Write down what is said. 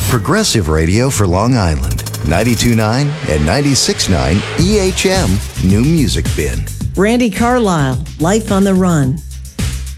Progressive radio for Long Island. 92.9 and 96.9 EHM New Music Bin. Brandy Carlisle, Life on the Run.